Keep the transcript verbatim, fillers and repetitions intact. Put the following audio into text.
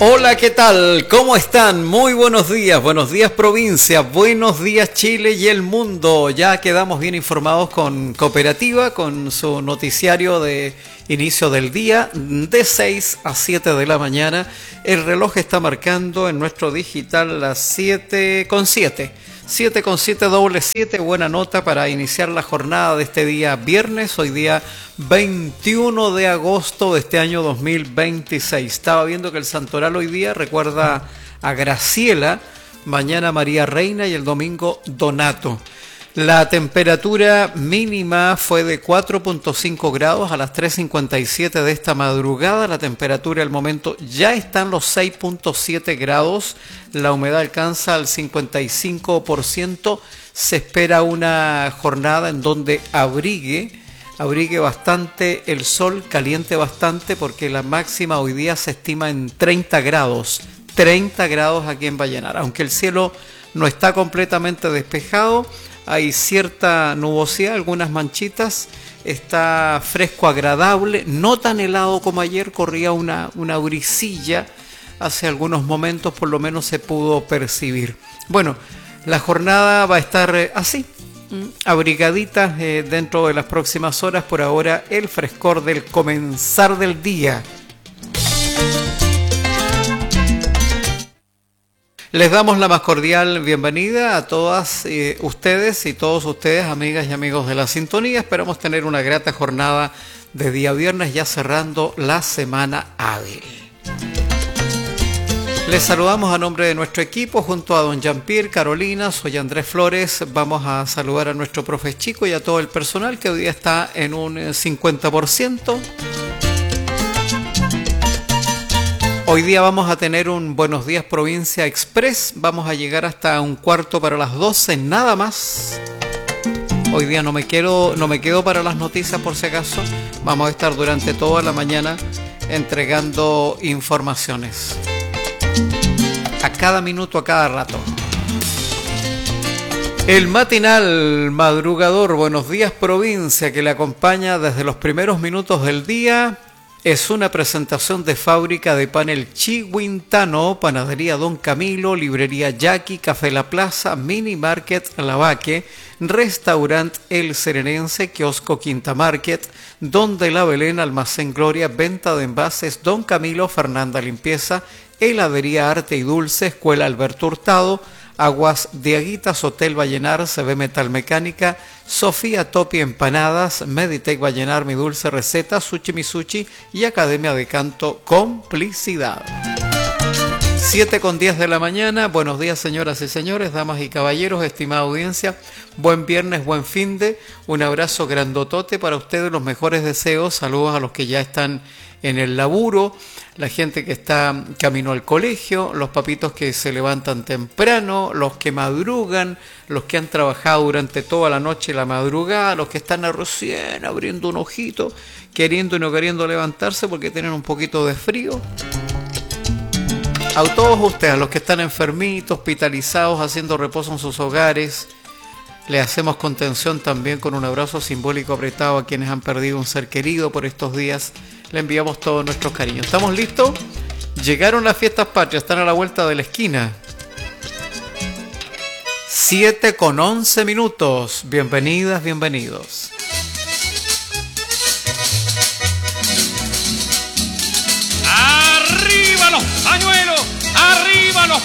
Hola, ¿qué tal? ¿Cómo están? Muy buenos días, buenos días provincia, buenos días Chile y el mundo. Ya quedamos bien informados con Cooperativa, con su noticiario de inicio del día de seis a siete de la mañana. El reloj está marcando en nuestro digital las siete con siete. siete con siete doble siete, buena nota para iniciar la jornada de este día viernes, hoy día veintiuno de agosto de este año dos mil veintiséis. Estaba viendo que el santoral hoy día recuerda a Graciela, mañana María Reina y el domingo Donato. La temperatura mínima fue de cuatro punto cinco grados a las tres cincuenta y siete de esta madrugada. La temperatura al momento ya está en los seis punto siete grados. La humedad alcanza al cincuenta y cinco por ciento. Se espera una jornada en donde abrigue, abrigue bastante el sol, caliente bastante, porque la máxima hoy día se estima en treinta grados. treinta grados aquí en Vallenar. Aunque el cielo no está completamente despejado, hay cierta nubosidad, algunas manchitas, está fresco, agradable, no tan helado como ayer, corría una, una brisilla, hace algunos momentos por lo menos se pudo percibir. Bueno, la jornada va a estar así, abrigadita eh, dentro de las próximas horas, por ahora el frescor del comenzar del día. Les damos la más cordial bienvenida a todas eh, ustedes y todos ustedes, amigas y amigos de la sintonía. Esperamos tener una grata jornada de día viernes, ya cerrando la semana hábil. Les saludamos a nombre de nuestro equipo, junto a don Jean-Pierre, Carolina, soy Andrés Flores. Vamos a saludar a nuestro profe Chico y a todo el personal que hoy día está en un cincuenta por ciento. Hoy día vamos a tener un Buenos Días Provincia Express, vamos a llegar hasta un cuarto para las doce, nada más. Hoy día no me quedo, no me quedo para las noticias por si acaso, vamos a estar durante toda la mañana entregando informaciones. A cada minuto, a cada rato. El matinal madrugador Buenos Días Provincia, que le acompaña desde los primeros minutos del día, es una presentación de Fábrica de Pan El Chihuintano, Panadería Don Camilo, Librería Jackie, Café La Plaza, Mini Market Lavaque, Restaurant El Serenense, Kiosco Quinta Market, Don de la Belén, Almacén Gloria, Venta de Envases, Don Camilo, Fernanda Limpieza, Heladería Arte y Dulce, Escuela Alberto Hurtado, Aguas de Aguitas, Hotel Vallenar, C B Metal Mecánica, Sofía Topi Empanadas, Meditec Vallenar, Mi Dulce Receta, Sushi Misuchi y Academia de Canto Complicidad. siete con diez de la mañana, buenos días señoras y señores, damas y caballeros, estimada audiencia, buen viernes, buen finde, un abrazo grandotote para ustedes, los mejores deseos, saludos a los que ya están en el laburo, la gente que está camino al colegio, los papitos que se levantan temprano, los que madrugan, los que han trabajado durante toda la noche y la madrugada, los que están recién abriendo un ojito, queriendo y no queriendo levantarse porque tienen un poquito de frío. A todos ustedes, a los que están enfermitos, hospitalizados, haciendo reposo en sus hogares, le hacemos contención también con un abrazo simbólico apretado a quienes han perdido un ser querido por estos días. Le enviamos todos nuestros cariños. ¿Estamos listos? Llegaron las fiestas patrias, están a la vuelta de la esquina. siete con once minutos. Bienvenidas, bienvenidos.